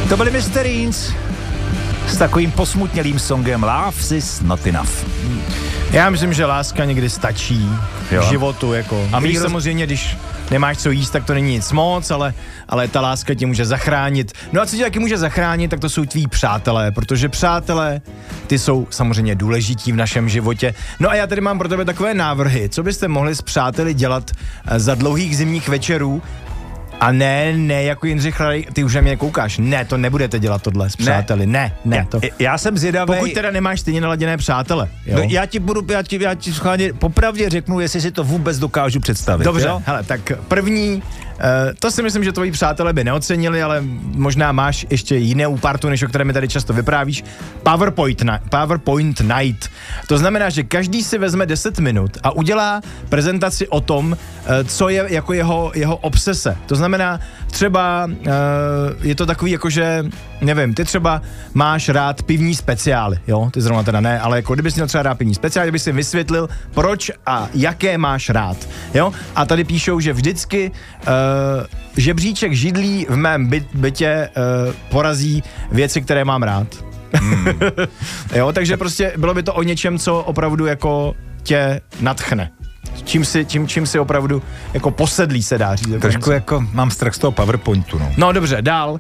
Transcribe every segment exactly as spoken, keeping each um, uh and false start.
To byli mister Eanes s takovým posmutnělým songem Love is not enough. Já myslím, že láska někdy stačí jo. v životu, jako. A my roz... samozřejmě, když nemáš co jíst, tak to není nic moc, ale, ale ta láska tě může zachránit. No a co tě taky může zachránit, tak to jsou tví přátelé, protože přátelé, ty jsou samozřejmě důležití v našem životě. No a já tady mám pro tebe takové návrhy, co byste mohli s přáteli dělat za dlouhých zimních večerů. A ne, ne, jako Jindřich Radej, ty už na mě koukáš, ne, to nebudete dělat tohle s přáteli, ne, ne. ne to. Já, já jsem zvědavý. Pokud teda nemáš stejně naladěné přátele, jo? No, já ti budu, já ti, já ti schválně popravdě řeknu, jestli si to vůbec dokážu představit. Dobře, jo? hele, tak první, uh, to si myslím, že tvoji přátelé by neocenili, ale možná máš ještě jinou partu, než o které mi tady často vyprávíš. PowerPoint, na, PowerPoint Night. To znamená, že každý si vezme deset minut a udělá prezentaci o tom, uh, co je jako jeho, jeho obsese. To znamená, třeba uh, je to takový jako, že nevím, ty třeba máš rád pivní speciály, jo, ty zrovna teda ne, ale jako kdybys měl třeba rád pivní speciály, kdybys si vysvětlil, proč a jaké máš rád, jo, a tady píšou, že vždycky uh, žebříček židlí v mém byt, bytě uh, porazí věci, které mám rád. Hmm. Jo, takže prostě bylo by to o něčem, co opravdu jako tě nadchne. Čím si, čím, čím si opravdu jako posedlí, se dá říct. Trošku jako mám strach z toho PowerPointu, no. No dobře, dál.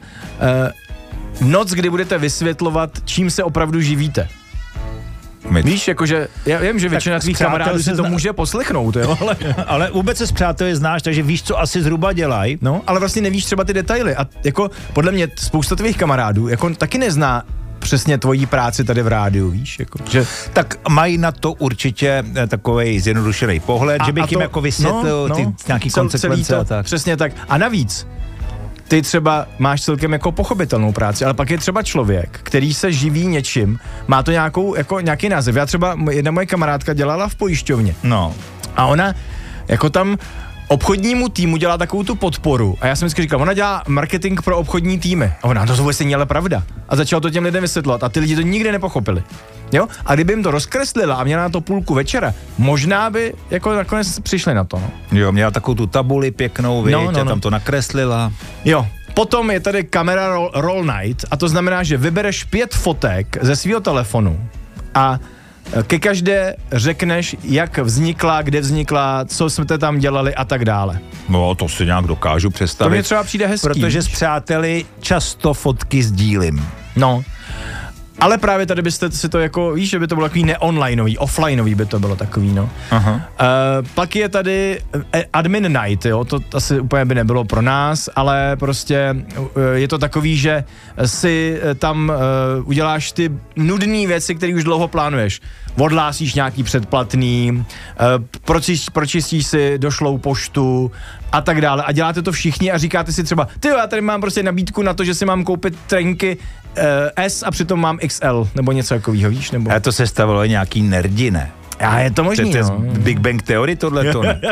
Uh, noc, kdy budete vysvětlovat, čím se opravdu živíte. My... Víš, jakože, já vím, že většina tvých kamarádů si to zna... může poslechnout, jo, ale... ale vůbec se s přáteli znáš, takže víš, co asi zhruba dělají. No, ale vlastně nevíš třeba ty detaily a jako podle mě spousta tvých kamarádů jako taky nezná přesně tvojí práci tady v rádiu, víš, jako, že... Tak mají na to určitě takovej zjednodušený pohled, a, že bych to, jim jako vysvětlil no, no, ty nějaký cel, konsekvence to, a tak. Přesně tak. A navíc, ty třeba máš celkem jako pochopitelnou práci, ale pak je třeba člověk, který se živí něčím, má to nějakou, jako nějaký název. Já třeba, jedna moje kamarádka dělala v pojišťovně. No. A ona jako tam obchodnímu týmu dělá takovou tu podporu. A já jsem vždycky říkal, ona dělá marketing pro obchodní týmy. A ona, to vůbec není ale pravda. A začala to těm lidem vysvětlovat. A ty lidi to nikdy nepochopili. Jo? A kdyby jim to rozkreslila a měla na to půlku večera, možná by jako nakonec přišli na to. No. Jo, měla takovou tu tabuli pěknou, víš, no, no, no. Tam to nakreslila. Jo. Potom je tady kamera roll, roll night a to znamená, že vybereš pět fotek ze svého telefonu a ke každé řekneš, jak vznikla, kde vznikla, co jsme tam dělali a tak dále. No, to si nějak dokážu představit. To mě třeba přijde hezký. Protože s přáteli často fotky sdílím. No. Ale právě tady byste si to jako, víš, že by to bylo takový neonlineový, offlineový by to bylo takový, no. Aha. Uh, pak je tady admin night, jo, to asi úplně by nebylo pro nás, ale prostě uh, je to takový, že si tam uh, uděláš ty nudné věci, které už dlouho plánuješ. Odhlásíš nějaký předplatný, uh, pročistíš, pročistíš si došlou poštu a tak dále. A děláte to všichni a říkáte si třeba, tyjo, já tady mám prostě nabídku na to, že si mám koupit trenky uh, S a přitom mám X L, nebo něco takovýho, víš? Nebo... A to se stavilo nějaký nerdi, ne? A je to možný, to je no. Big Bang Theory tohleto, ne?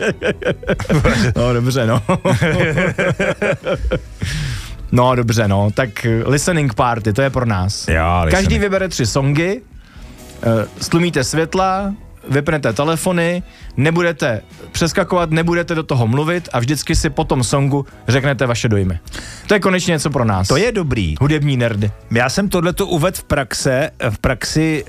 No, dobře, no. No, dobře, no. Tak listening party, to je pro nás. Já, každý vybere tři songy, uh, stlumíte světla, vypnete telefony, nebudete přeskakovat, nebudete do toho mluvit a vždycky si po tom songu řeknete vaše dojmy. To je konečně něco pro nás. To je dobrý. Hudební nerdy. Já jsem tohleto uvedl v praxe, v praxi